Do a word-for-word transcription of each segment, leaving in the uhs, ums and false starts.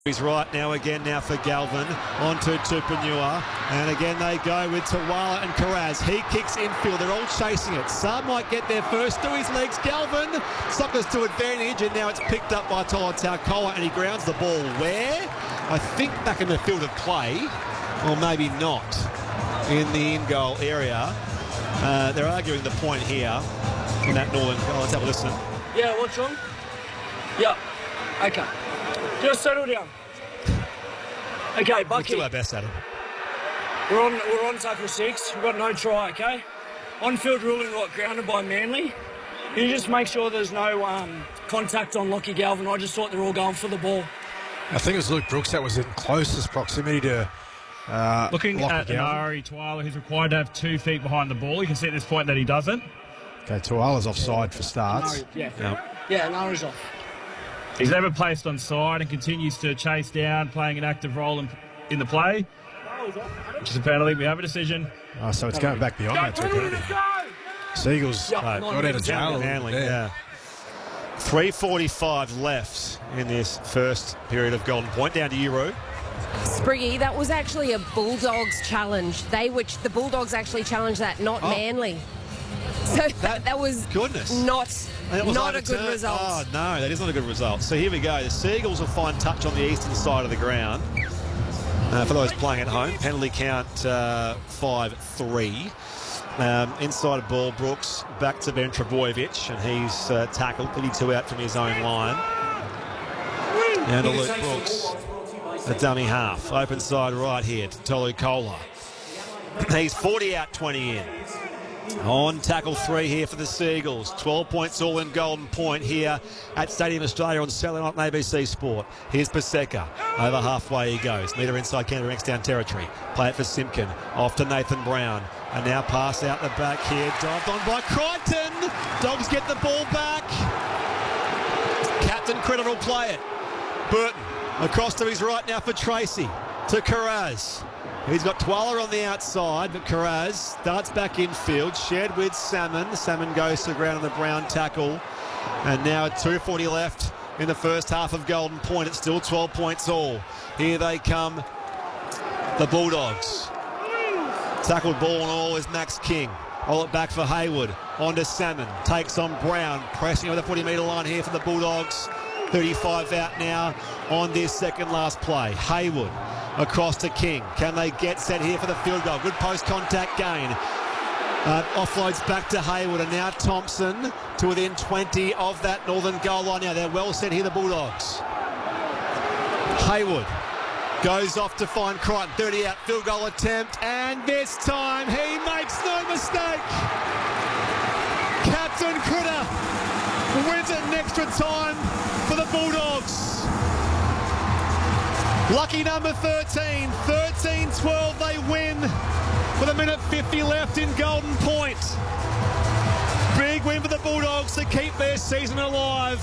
He's right now again now for Galvin, on to Tupanua, and again they go with Tawala and Karaz. He kicks infield, they're all chasing it. Some might get there first through his legs. Galvin, Sockers to advantage, and now it's picked up by Tola Taukoa, and he grounds the ball where? I think back in the field of play, or maybe not, in the in-goal area. Uh, they're arguing the point here in that northern goal. Let's have a listen. Yeah, what's wrong? Yeah, okay. Just settle down. Okay, Bucky. We'll do our best, Adam. We're on, we're on tackle six. We've got no try, okay? On-field ruling got grounded by Manly. You just make sure there's no um, contact on Lockie Galvin. I just thought they're all going for the ball. I think it was Luke Brooks that was in closest proximity to uh, Looking Lockie at Galvin. Ari Tawala, who's required to have two feet behind the ball. You can see at this point that he doesn't. Okay, Tuala's offside for starts. No, yeah, Yep. yeah, Nara's off. He's never placed on side and continues to chase down, playing an active role in, in the play, which is a penalty. We have a decision. Oh, so it's going back beyond that to a penalty. Seagulls Yeah, uh, not got out of jail. a little Manly, bit there. yeah. three forty-five left in this first period of Golden Point. Down to Euro. Spriggy, that was actually a Bulldogs challenge. They which the Bulldogs actually challenged that, not Oh. Manly. So that, that was Goodness. not And it was not a good overturned. result. Oh, no, that is not a good result. So here we go. The Seagulls will find touch on the eastern side of the ground. Uh, for those playing at home, penalty count uh, five three. Um, inside of ball, Brooks back to Ben Trebojevic, and he's uh, tackled, thirty-two out from his own line. And to Luke Brooks, a dummy half. Open side right here to Tolu Kola. He's forty out, twenty in. On tackle three here for the Seagulls. twelve points all in Golden Point here at Stadium Australia on Saturday night on A B C Sport. Here's Paseka. Over halfway he goes. Metre inside Canberra X down territory. Play it for Simpkin. Off to Nathan Brown. And now pass out the back here. Dived on by Crichton. Dogs get the ball back. Captain Critter will play it. Burton across to his right now for Tracy. To Karaz. He's got Tawala on the outside, but Karaz starts back infield, shared with Salmon. Salmon goes to the ground on the Brown tackle. And now at two forty left in the first half of Golden Point. It's still twelve points all. Here they come, the Bulldogs. Tackled ball and all is Max King. Roll it back for Hayward. On to Salmon. Takes on Brown. Pressing over the forty metre line here for the Bulldogs. thirty-five out now on this second last play. Hayward across to King. Can they get set here for the field goal? Good post contact gain. Uh, offloads back to Hayward, and now Thompson to within twenty of that northern goal line. Now they're well set here, the Bulldogs. Hayward goes off to find Crichton. thirty out field goal attempt, and this time he makes no mistake. Captain Critter wins it in extra time for the Bulldogs. Lucky number thirteen, thirteen twelve, they win with a minute fifty left in Golden Point. Big win for the Bulldogs to keep their season alive.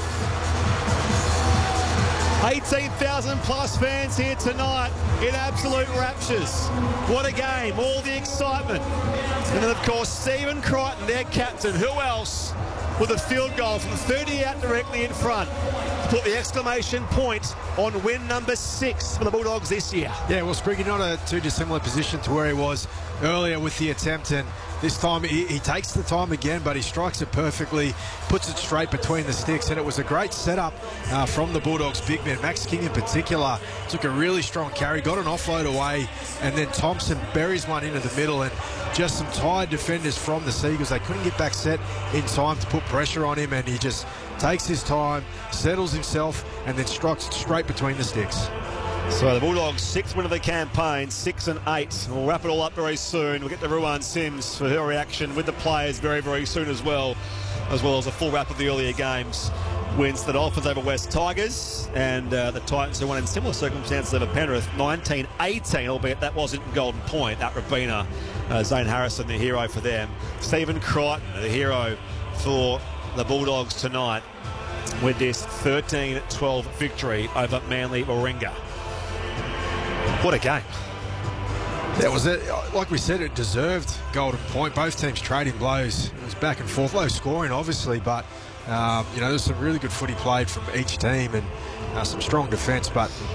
eighteen thousand plus fans here tonight in absolute raptures. What a game, all the excitement. And then of course Stephen Crichton, their captain, who else, with a field goal from thirty out directly in front to put the exclamation point on win number six for the Bulldogs this year. Yeah, well, Spriggy, not a too dissimilar position to where he was earlier with the attempt, and this time he, he takes the time again, but he strikes it perfectly, puts it straight between the sticks, and it was a great setup uh, from the Bulldogs big man. Max King in particular took a really strong carry, got an offload away, and then Thompson buries one into the middle, and just some tired defenders from the Seagulls. They couldn't get back set in time to put pressure on him, and he just takes his time, settles himself, and then strikes it straight between the sticks. So the Bulldogs' sixth win of the campaign, six and eight. We'll wrap it all up very soon. We'll get to Ruan Sims for her reaction with the players very, very soon as well, as well as a full wrap of the earlier games. Wins the Dolphins over West Tigers, and uh, the Titans who won in similar circumstances over Penrith, nineteen eighteen, albeit that wasn't in Golden Point. At Rabina, uh, Zane Harrison, the hero for them. Stephen Crichton, the hero for the Bulldogs tonight with this thirteen twelve victory over Manly Warringah. What a game. That was it. Like we said, it deserved Golden Point. Both teams trading blows. It was back and forth. Low scoring, obviously, but, um, you know, there's some really good footy played from each team and uh, some strong defence, but